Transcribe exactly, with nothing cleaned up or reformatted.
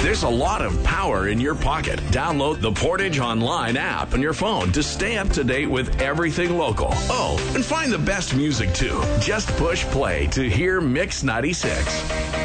There's a lot of power in your pocket. Download the Portage Online app on your phone to stay up to date with everything local. Oh, and find the best music too. Just push play to hear Mix ninety-six.